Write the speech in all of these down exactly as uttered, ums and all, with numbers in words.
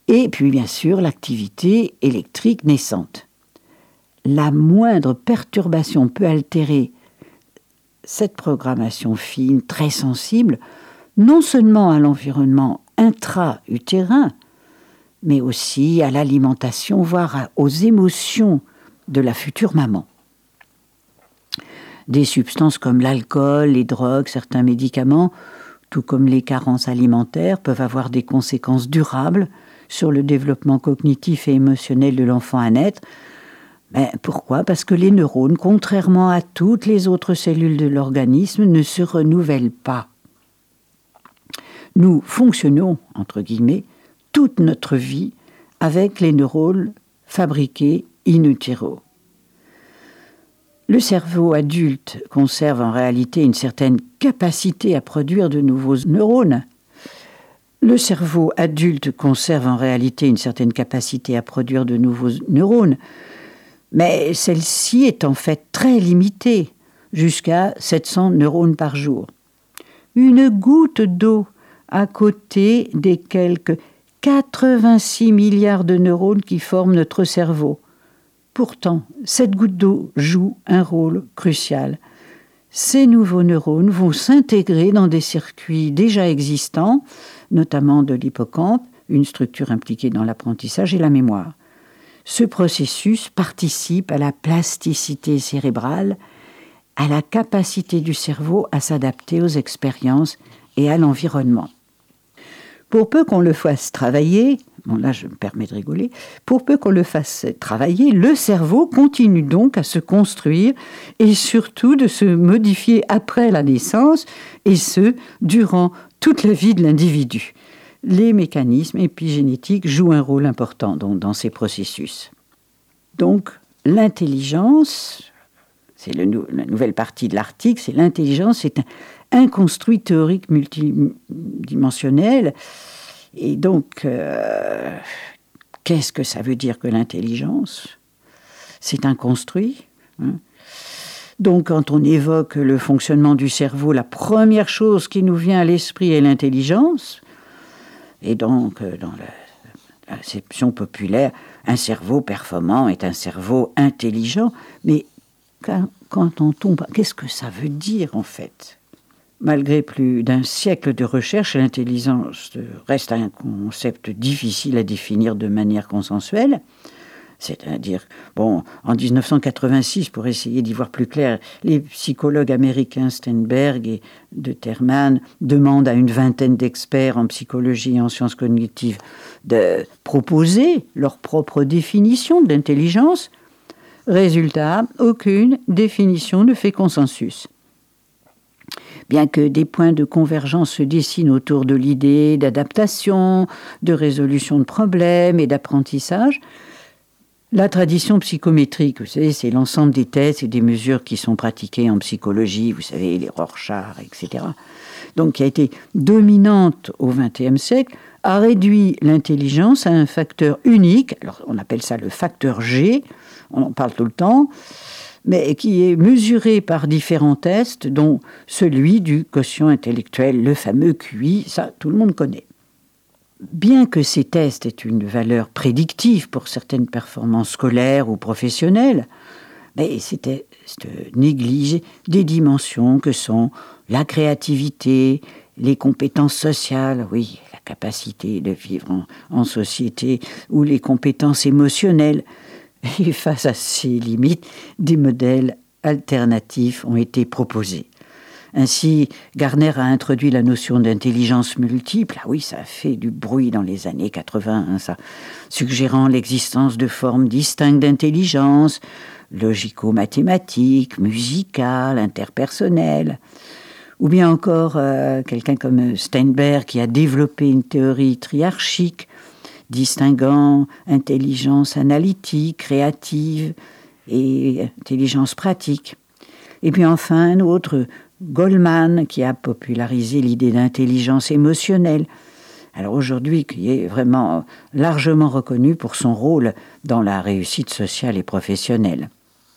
Et puis bien sûr l'activité électrique naissante. La moindre perturbation peut altérer cette programmation fine, très sensible, non seulement à l'environnement intra-utérin, mais aussi à l'alimentation, voire aux émotions de la future maman. Des substances comme l'alcool, les drogues, certains médicaments, tout comme les carences alimentaires, peuvent avoir des conséquences durables sur le développement cognitif et émotionnel de l'enfant à naître. Ben, pourquoi ? Parce que les neurones, contrairement à toutes les autres cellules de l'organisme, ne se renouvellent pas. Nous fonctionnons, entre guillemets, toute notre vie avec les neurones fabriqués in utero. Le cerveau adulte conserve en réalité une certaine capacité à produire de nouveaux neurones. Le cerveau adulte conserve en réalité une certaine capacité à produire de nouveaux neurones, mais celle-ci est en fait très limitée, jusqu'à sept cents neurones par jour. Une goutte d'eau à côté des quelques quatre-vingt-six milliards de neurones qui forment notre cerveau. Pourtant, cette goutte d'eau joue un rôle crucial. Ces nouveaux neurones vont s'intégrer dans des circuits déjà existants, notamment de l'hippocampe, une structure impliquée dans l'apprentissage et la mémoire. Ce processus participe à la plasticité cérébrale, à la capacité du cerveau à s'adapter aux expériences et à l'environnement. Pour peu qu'on le fasse travailler, bon là je me permets de rigoler, pour peu qu'on le fasse travailler, le cerveau continue donc à se construire et surtout de se modifier après la naissance, et ce, durant toute la vie de l'individu. Les mécanismes épigénétiques jouent un rôle important donc, dans ces processus. Donc l'intelligence, c'est le, la nouvelle partie de l'article, c'est l'intelligence, c'est un, un construit théorique multidimensionnel. Et donc, euh, qu'est-ce que ça veut dire que l'intelligence ? C'est un construit. Hein. Donc, quand on évoque le fonctionnement du cerveau, la première chose qui nous vient à l'esprit est l'intelligence. Et donc, dans la, l'acception populaire, un cerveau performant est un cerveau intelligent. Mais quand, quand on tombe, qu'est-ce que ça veut dire en fait ? Malgré plus d'un siècle de recherche, l'intelligence reste un concept difficile à définir de manière consensuelle. C'est-à-dire, bon, en dix-neuf cent quatre-vingt-six, pour essayer d'y voir plus clair, les psychologues américains Steinberg et de Terman demandent à une vingtaine d'experts en psychologie et en sciences cognitives de proposer leur propre définition de l'intelligence. Résultat, aucune définition ne fait consensus. Bien que des points de convergence se dessinent autour de l'idée d'adaptation, de résolution de problèmes et d'apprentissage, la tradition psychométrique, vous savez, c'est l'ensemble des tests et des mesures qui sont pratiquées en psychologie, vous savez, les Rorschach, et cetera, donc qui a été dominante au vingtième siècle, a réduit l'intelligence à un facteur unique, alors on appelle ça le facteur G, on en parle tout le temps, mais qui est mesuré par différents tests, dont celui du quotient intellectuel, le fameux Q I, ça tout le monde connaît. Bien que ces tests aient une valeur prédictive pour certaines performances scolaires ou professionnelles, mais c'était, c'était négliger des dimensions que sont la créativité, les compétences sociales, oui, la capacité de vivre en, en société, ou les compétences émotionnelles. Et face à ces limites, des modèles alternatifs ont été proposés. Ainsi, Gardner a introduit la notion d'intelligence multiple. Ah oui, ça a fait du bruit dans les années quatre-vingts, hein, ça, suggérant l'existence de formes distinctes d'intelligence, logico-mathématiques, musicales, interpersonnelles. Ou bien encore euh, quelqu'un comme Steinberg qui a développé une théorie triarchique, distinguant intelligence analytique, créative et intelligence pratique. Et puis enfin un autre, Goleman, qui a popularisé l'idée d'intelligence émotionnelle. Alors aujourd'hui, qui est vraiment largement reconnu pour son rôle dans la réussite sociale et professionnelle.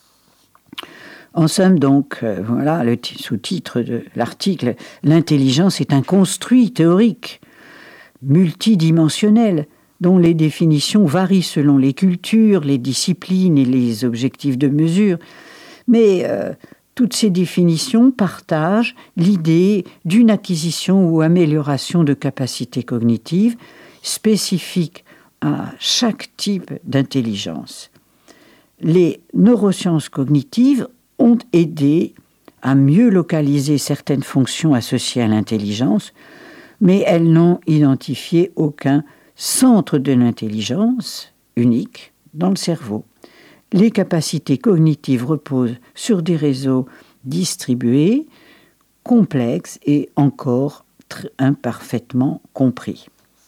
En somme donc, euh, voilà le t- sous-titre de l'article, l'intelligence est un construit théorique, multidimensionnel, dont les définitions varient selon les cultures, les disciplines et les objectifs de mesure. Mais euh, toutes ces définitions partagent l'idée d'une acquisition ou amélioration de capacités cognitives spécifiques à chaque type d'intelligence. Les neurosciences cognitives ont aidé à mieux localiser certaines fonctions associées à l'intelligence, mais elles n'ont identifié aucun centre de l'intelligence unique dans le cerveau. Les capacités cognitives reposent sur des réseaux distribués, complexes et encore imparfaitement compris.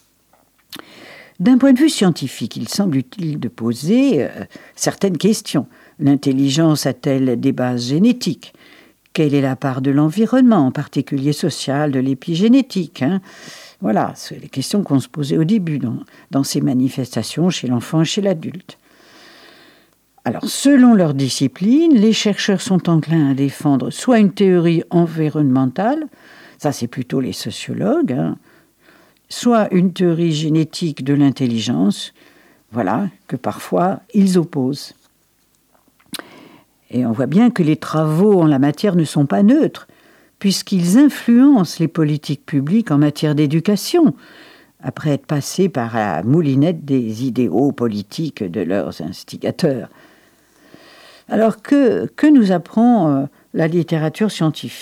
D'un point de vue scientifique, il semble utile de poser euh, certaines questions. L'intelligence a-t-elle des bases génétiques ? Quelle est la part de l'environnement, en particulier social, de l'épigénétique, hein ? Voilà, c'est les questions qu'on se posait au début dans, dans ces manifestations chez l'enfant et chez l'adulte. Alors, selon leur discipline, les chercheurs sont enclins à défendre soit une théorie environnementale, ça c'est plutôt les sociologues, hein, soit une théorie génétique de l'intelligence, voilà, que parfois ils opposent. Et on voit bien que les travaux en la matière ne sont pas neutres, puisqu'ils influencent les politiques publiques en matière d'éducation, après être passés par la moulinette des idéaux politiques de leurs instigateurs. Alors, que, que nous apprend euh, la littérature scientifique ?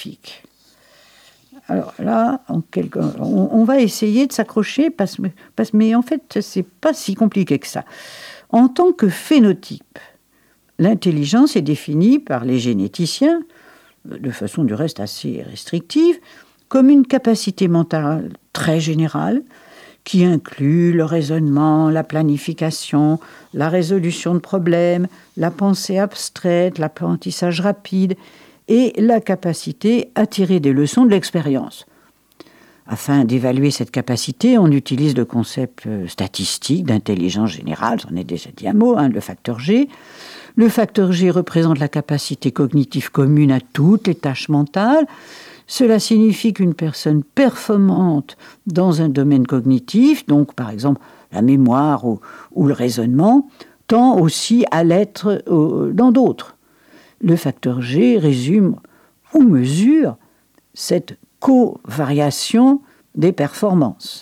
Alors là, en quelque, on, on va essayer de s'accrocher, parce, parce, mais en fait, c'est pas si compliqué que ça. En tant que phénotype, l'intelligence est définie par les généticiens, de façon du reste assez restrictive, comme une capacité mentale très générale, qui inclut le raisonnement, la planification, la résolution de problèmes, la pensée abstraite, l'apprentissage rapide et la capacité à tirer des leçons de l'expérience. Afin d'évaluer cette capacité, on utilise le concept statistique d'intelligence générale, j'en ai déjà dit un mot, hein, le facteur G. Le facteur G représente la capacité cognitive commune à toutes les tâches mentales. Cela signifie qu'une personne performante dans un domaine cognitif, donc par exemple la mémoire ou, ou le raisonnement, tend aussi à l'être euh, dans d'autres. Le facteur G résume ou mesure cette covariation des performances.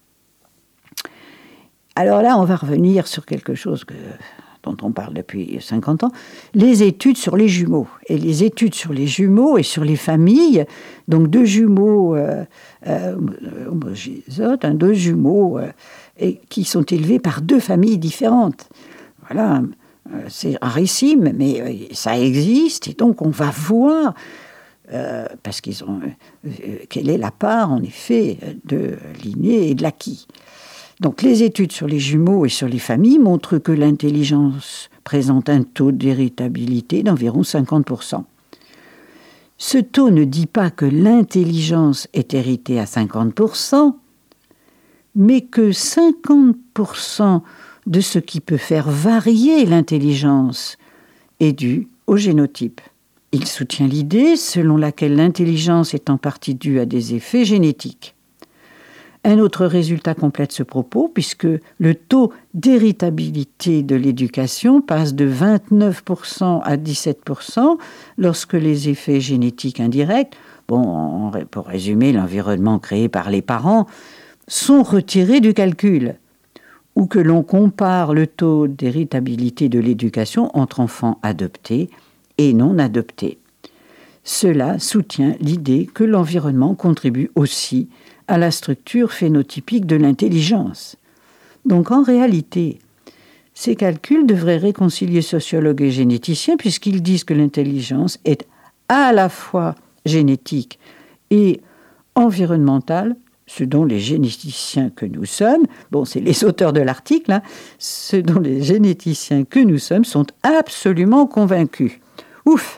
Alors là, on va revenir sur quelque chose que, dont on parle depuis cinquante ans, les études sur les jumeaux. Et les études sur les jumeaux et sur les familles, donc deux jumeaux euh, euh, homozygotes, hein, deux jumeaux euh, et, qui sont élevés par deux familles différentes. Voilà, euh, c'est rarissime, mais euh, ça existe, et donc on va voir, euh, parce qu'ils ont, euh, quelle est la part, en effet, de l'inné et de l'acquis. Donc, les études sur les jumeaux et sur les familles montrent que l'intelligence présente un taux d'héritabilité d'environ cinquante pour cent. Ce taux ne dit pas que l'intelligence est héritée à cinquante pour cent, mais que cinquante pour cent de ce qui peut faire varier l'intelligence est dû au génotype. Il soutient l'idée selon laquelle l'intelligence est en partie due à des effets génétiques. Un autre résultat complète ce propos, puisque le taux d'héritabilité de l'éducation passe de vingt-neuf pour cent à dix-sept pour cent lorsque les effets génétiques indirects, bon, pour résumer, l'environnement créé par les parents, sont retirés du calcul, ou que l'on compare le taux d'héritabilité de l'éducation entre enfants adoptés et non adoptés. Cela soutient l'idée que l'environnement contribue aussi à la structure phénotypique de l'intelligence. Donc en réalité, ces calculs devraient réconcilier sociologues et généticiens puisqu'ils disent que l'intelligence est à la fois génétique et environnementale, ce dont les généticiens que nous sommes, bon c'est les auteurs de l'article, hein, ce dont les généticiens que nous sommes sont absolument convaincus. Ouf!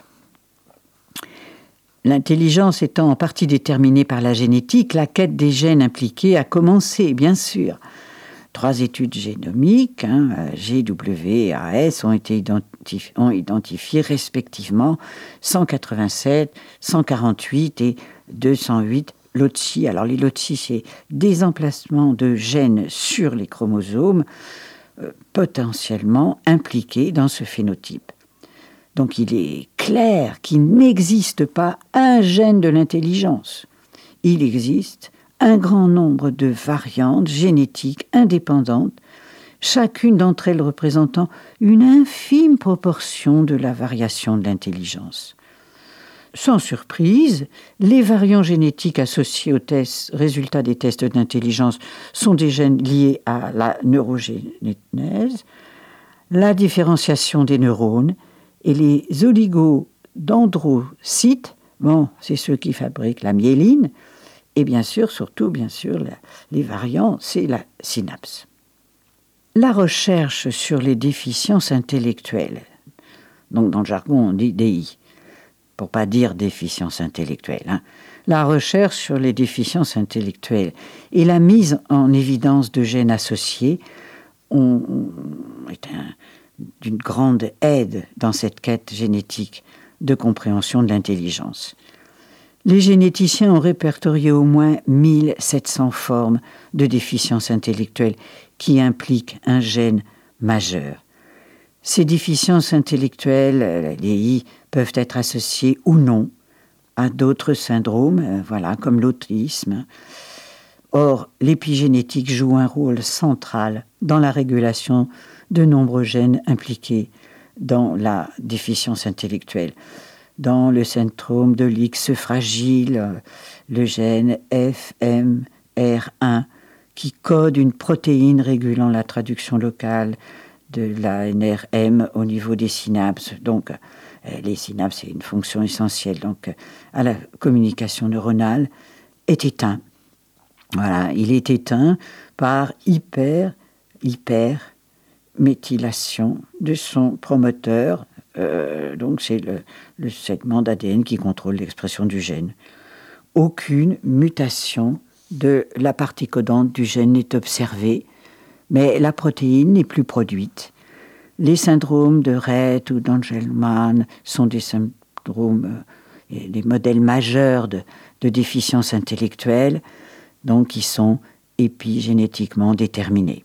L'intelligence étant en partie déterminée par la génétique, la quête des gènes impliqués a commencé, bien sûr. Trois études génomiques, hein, G W et A S, ont été identif- ont identifié respectivement cent quatre-vingt-sept, cent quarante-huit et deux cent huit loci. Alors les loci, c'est des emplacements de gènes sur les chromosomes euh, potentiellement impliqués dans ce phénotype. Donc il est clair qu'il n'existe pas un gène de l'intelligence. Il existe un grand nombre de variantes génétiques indépendantes, chacune d'entre elles représentant une infime proportion de la variation de l'intelligence. Sans surprise, les variants génétiques associés aux tests, résultats des tests d'intelligence sont des gènes liés à la neurogénèse, la différenciation des neurones et les oligodendrocytes, bon, c'est ceux qui fabriquent la myéline, et bien sûr, surtout, bien sûr, la, les variants, c'est la synapse. La recherche sur les déficiences intellectuelles, donc dans le jargon on dit D I, pour pas dire déficience intellectuelle, hein. La recherche sur les déficiences intellectuelles et la mise en évidence de gènes associés ont, ont, est un, d'une grande aide dans cette quête génétique de compréhension de l'intelligence. Les généticiens ont répertorié au moins mille sept cents formes de déficience intellectuelle qui impliquent un gène majeur. Ces déficiences intellectuelles, les I, peuvent être associées ou non à d'autres syndromes, voilà, comme l'autisme. Or, l'épigénétique joue un rôle central dans la régulation de nombreux gènes impliqués dans la déficience intellectuelle. Dans le syndrome de l'X fragile, le gène F M R un qui code une protéine régulant la traduction locale de l'A N R M au niveau des synapses. Donc, les synapses, c'est une fonction essentielle donc, à la communication neuronale, est éteint. Voilà, il est éteint par hyper, hyper méthylation de son promoteur. Euh, donc c'est le, le segment d'A D N qui contrôle l'expression du gène. Aucune mutation de la partie codante du gène n'est observée, mais la protéine n'est plus produite. Les syndromes de Rett ou d'Angelman sont des syndromes, euh, des modèles majeurs de, de déficience intellectuelle, donc qui sont épigénétiquement déterminés.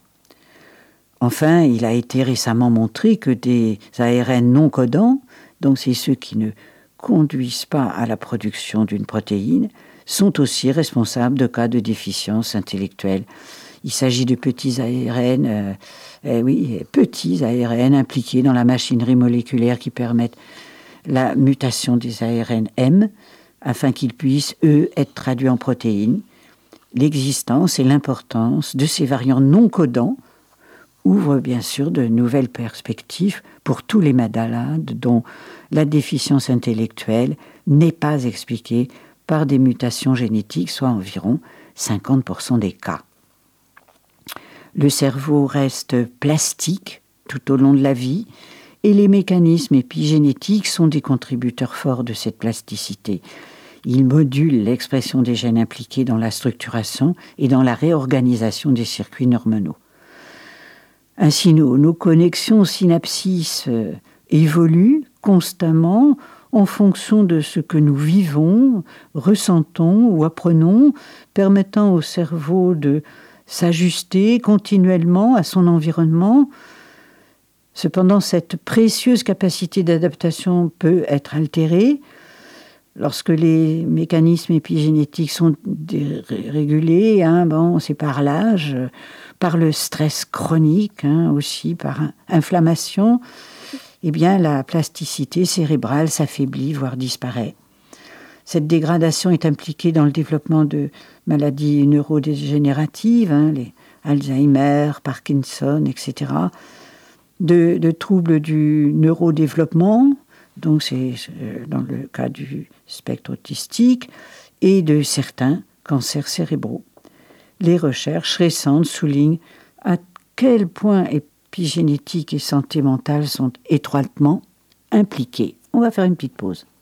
Enfin, il a été récemment montré que des A R N non codants, donc c'est ceux qui ne conduisent pas à la production d'une protéine, sont aussi responsables de cas de déficience intellectuelle. Il s'agit de petits A R N, euh, eh oui, petits A R N impliqués dans la machinerie moléculaire qui permettent la mutation des A R N M, afin qu'ils puissent, eux, être traduits en protéines. L'existence et l'importance de ces variants non codants ouvre bien sûr de nouvelles perspectives pour tous les malades dont la déficience intellectuelle n'est pas expliquée par des mutations génétiques, soit environ cinquante pour cent des cas. Le cerveau reste plastique tout au long de la vie et les mécanismes épigénétiques sont des contributeurs forts de cette plasticité. Ils modulent l'expression des gènes impliqués dans la structuration et dans la réorganisation des circuits neuronaux. Ainsi, nos, nos connexions synapsis euh, évoluent constamment en fonction de ce que nous vivons, ressentons ou apprenons, permettant au cerveau de s'ajuster continuellement à son environnement. Cependant, cette précieuse capacité d'adaptation peut être altérée lorsque les mécanismes épigénétiques sont dérégulés, hein, bon, c'est par l'âge, par le stress chronique, hein, aussi par inflammation, eh bien la plasticité cérébrale s'affaiblit, voire disparaît. Cette dégradation est impliquée dans le développement de maladies neurodégénératives, hein, les Alzheimer, Parkinson, et cetera, de, de troubles du neurodéveloppement, donc c'est dans le cas du spectre autistique, et de certains cancers cérébraux. Les recherches récentes soulignent à quel point épigénétique et santé mentale sont étroitement impliquées. On va faire une petite pause.